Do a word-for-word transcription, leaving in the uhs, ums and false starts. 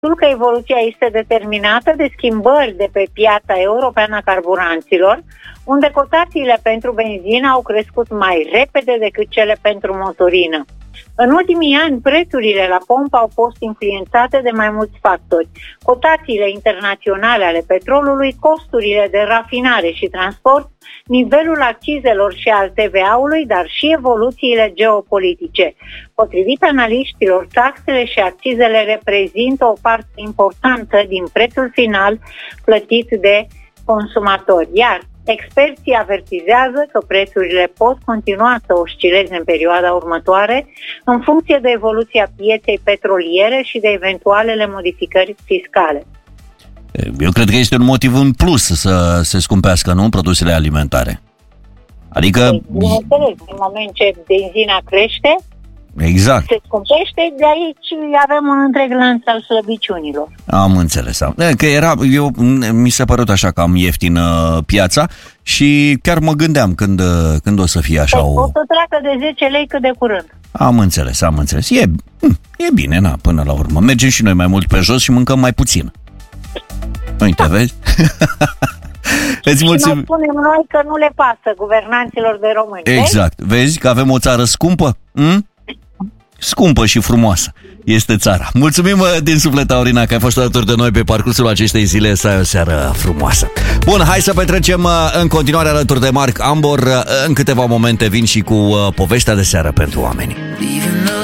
faptul că evoluția este determinată de schimbări de pe piața europeană a carburanților, unde cotațiile pentru benzină au crescut mai repede decât cele pentru motorină. În ultimii ani, prețurile la pompă au fost influențate de mai mulți factori. Cotațiile internaționale ale petrolului, costurile de rafinare și transport, nivelul accizelor și al T V A-ului, dar și evoluțiile geopolitice. Potrivit analiștilor, taxele și accizele reprezintă o parte importantă din prețul final plătit de consumatori, iar experții avertizează că prețurile pot continua să oscileze în perioada următoare în funcție de evoluția pieței petroliere și de eventualele modificări fiscale. Eu cred că este un motiv în plus să se scumpească, nu, produsele alimentare. Adică... Bineînțeles, în moment ce benzina crește, exact, se scumpește, de aici avem un întreg lanț al slăbiciunilor. Am înțeles. Că era, eu, mi s-a părut așa cam ieftină piața și chiar mă gândeam când, când o să fie așa păi, o... O să treacă de zece lei cât de curând. Am înțeles, am înțeles. E, e bine, na, până la urmă. Mergem și noi mai mult pe jos și mâncăm mai puțin. Uite, vezi? Îți mulțumim. Și mai spunem noi că nu le pasă guvernanților de români. Exact. Vezi, vezi că avem o țară scumpă? Mm? Scumpă și frumoasă este țara. Mulțumim din suflet, Aurina, că ai fost alături de noi pe parcursul acestei zile. Să ai o seară frumoasă. Bun, hai să petrecem în continuare alături de Marc Ambor. În câteva momente vin și cu povestea de seară pentru oameni.